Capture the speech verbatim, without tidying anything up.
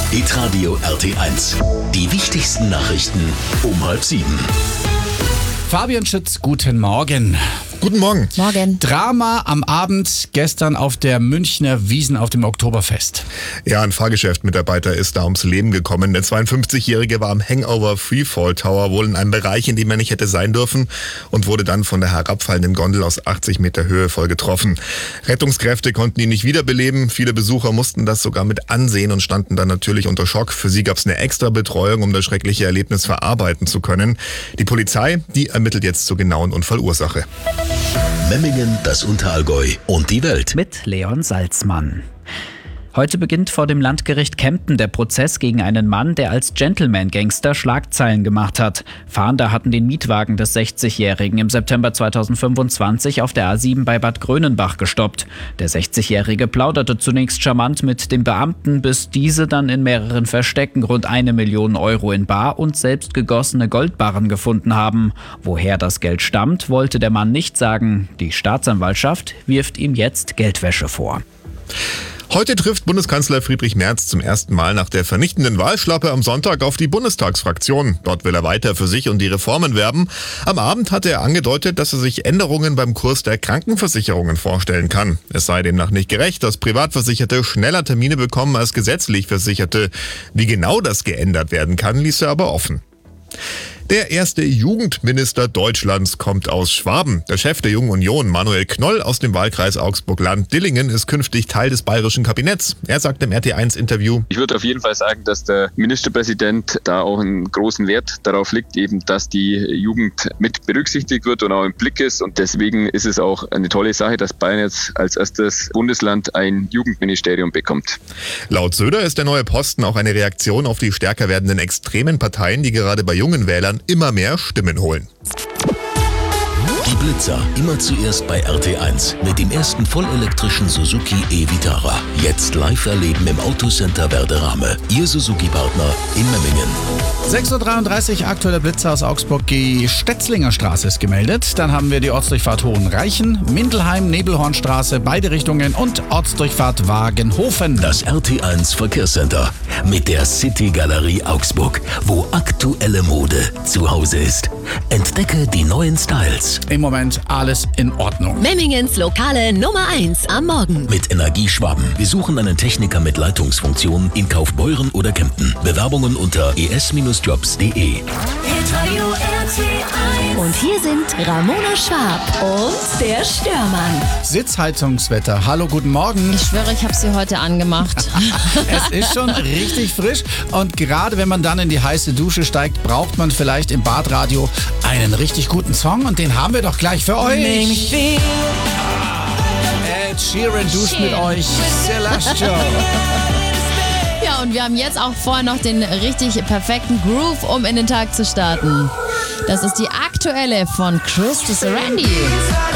Hitradio R T eins. Die wichtigsten Nachrichten um halb sieben. Fabian Schütz, guten Morgen. Guten Morgen. Morgen. Drama am Abend gestern auf der Münchner Wiesn auf dem Oktoberfest. Ja, ein Fahrgeschäftmitarbeiter ist da ums Leben gekommen. Der zweiundfünfzigjährige war am Hangover Freefall Tower, wohl in einem Bereich, in dem er nicht hätte sein dürfen, und wurde dann von der herabfallenden Gondel aus achtzig Meter Höhe voll getroffen. Rettungskräfte konnten ihn nicht wiederbeleben. Viele Besucher mussten das sogar mit ansehen und standen dann natürlich unter Schock. Für sie gab es eine extra Betreuung, um das schreckliche Erlebnis verarbeiten zu können. Die Polizei, die ermittelt jetzt zur genauen Unfallursache. Memmingen, das Unterallgäu und die Welt. Mit Leon Salzmann. Heute beginnt vor dem Landgericht Kempten der Prozess gegen einen Mann, der als Gentleman-Gangster Schlagzeilen gemacht hat. Fahnder hatten den Mietwagen des sechzigjährigen im September zweitausendfünfundzwanzig auf der A sieben bei Bad Grönenbach gestoppt. Der sechzigjährige plauderte zunächst charmant mit dem Beamten, bis diese dann in mehreren Verstecken rund eine Million Euro in bar und selbst gegossene Goldbarren gefunden haben. Woher das Geld stammt, wollte der Mann nicht sagen. Die Staatsanwaltschaft wirft ihm jetzt Geldwäsche vor. Heute trifft Bundeskanzler Friedrich Merz zum ersten Mal nach der vernichtenden Wahlschlappe am Sonntag auf die Bundestagsfraktion. Dort will er weiter für sich und die Reformen werben. Am Abend hatte er angedeutet, dass er sich Änderungen beim Kurs der Krankenversicherungen vorstellen kann. Es sei demnach nicht gerecht, dass Privatversicherte schneller Termine bekommen als gesetzlich Versicherte. Wie genau das geändert werden kann, ließ er aber offen. Der erste Jugendminister Deutschlands kommt aus Schwaben. Der Chef der Jungen Union, Manuel Knoll aus dem Wahlkreis Augsburg-Land-Dillingen, ist künftig Teil des bayerischen Kabinetts. Er sagt im R T eins Interview: Ich würde auf jeden Fall sagen, dass der Ministerpräsident da auch einen großen Wert darauf legt, eben, dass die Jugend mit berücksichtigt wird und auch im Blick ist. Und deswegen ist es auch eine tolle Sache, dass Bayern jetzt als erstes Bundesland ein Jugendministerium bekommt. Laut Söder ist der neue Posten auch eine Reaktion auf die stärker werdenden extremen Parteien, die gerade bei jungen Wählern immer mehr Stimmen holen. Die Blitzer, immer zuerst bei R T eins mit dem ersten vollelektrischen Suzuki e-Vitara. Jetzt live erleben im Autocenter Werderame. Ihr Suzuki-Partner in Memmingen. sechs Uhr dreiunddreißig, aktueller Blitzer aus Augsburg. Die Stetzlinger Straße ist gemeldet. Dann haben wir die Ortsdurchfahrt Hohenreichen, Mindelheim, Nebelhornstraße, beide Richtungen und Ortsdurchfahrt Wagenhofen. Das R T eins Verkehrscenter mit der City Galerie Augsburg, wo aktuelle Mode zu Hause ist. Entdecke die neuen Styles. Im Moment alles in Ordnung. Memmingens lokale Nummer eins am Morgen. Mit Energie Schwaben. Wir suchen einen Techniker mit Leitungsfunktion in Kaufbeuren oder Kempten. Bewerbungen unter e s jobs punkt de. Und hier sind Ramona Schwab und der Störmann. Sitzheizungswetter. Hallo, guten Morgen. Ich schwöre, ich habe sie heute angemacht. Es ist schon richtig frisch und gerade wenn man dann in die heiße Dusche steigt, braucht man vielleicht im Badradio einen richtig guten Song und den haben wir doch gleich für euch. Ed Sheeran duscht mit euch. Celestial. Ja, und wir haben jetzt auch vorher noch den richtig perfekten Groove, um in den Tag zu starten. Das ist die aktuelle von Chris Randy.